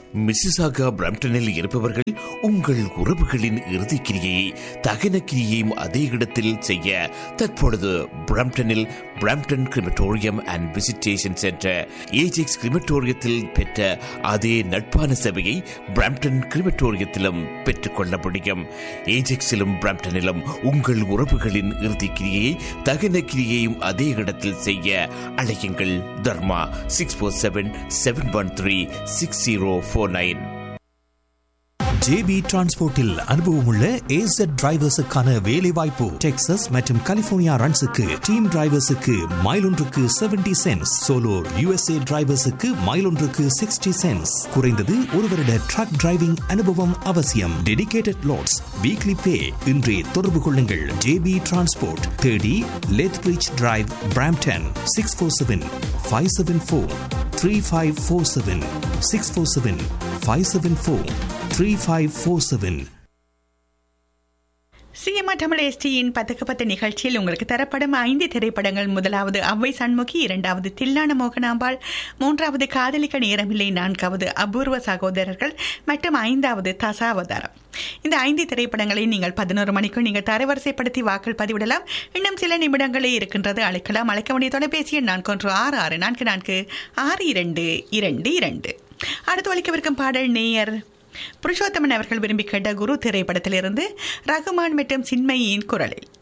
Mississauga பிரம்டனில் இருப்பவர்கள் உங்கள் உறவுகளின் இறுதிக்கிரியை தகன கிரியையும் அதே இடத்தில் செய்ய தற்பொழுது பிரம்டனில் Brampton crematorium and visitation centre Ajax கிரிமட்டோரியத்தில் பெற்ற அதே நட்பான சேவையை பிரம்டன் கிரிமட்டோரியத்திலும் பெற்றுக்கொள்ள முடியும். ஏஜெக்ஸிலும் பிரம்டனிலும் உங்கள் உறவுகளின் இறுதிக்கிரியை தகன கிரியையும் அதே இடத்தில் செய்ய அழையுங்கள். தர்மா 647-713-6049. ஜேபி டிரான்ஸ்போர்ட்டில் அனுபவமுள்ள AZ டிரைவர்ஸுக்கான வேலை வாய்ப்பு. டெக்சாஸ் மற்றும் கலிபோர்னியா ரன்ஸுக்கு டீம் டிரைவர்ஸுக்கு மைல் ஒன்றுக்கு 70 சென்ட்ஸ், சோலோ USA டிரைவர்ஸுக்கு மைல் ஒன்றுக்கு 60 சென்ட்ஸ். குறைந்தது ஒரு வருட ட்ரக் டிரைவிங் அனுபவம் அவசியம். டெடிகேட்டட் லோட்ஸ், வீக்லி பே. இன்றே தொடர்பு கொள்ளுங்கள். JP transport, 30 லெத்பிரிட்ஜ் drive, Brampton. 647-574-3547. 647-574-3547. CMR Tamil எஸ்டியின் 10 நிகழ்ச்சியில் உங்களுக்கு தரப்படும் 5 திரைப்படங்கள். முதலாவது அவ்வை சண்முகி, இரண்டாவது தில்லான மோகனாம்பாள், மூன்றாவது காதலிக்க நேரமில்லை, நான்காவது அபூர்வ சகோதரர்கள் மற்றும் ஐந்தாவது தசாவதாரம். இந்த 5 திரைப்படங்களை நீங்கள் 11 மணிக்கு நீங்கள் தரவரிசைப்படுத்தி வாக்கள் பதிவிடலாம். இன்னும் சில நிமிடங்களே இருக்கின்றது. அழைக்கலாம். அழைக்க வேண்டிய தொலைபேசி எண் 4166444222. அடுத்து ஒலிக்கவிருக்கும் பாடல் நேயர் புருஷோத்தமன் அவர்கள் விரும்பி கேட்ட குரு திரைப்படத்திலிருந்து ரகுமான் மற்றும் சின்மயியின் குரலில்.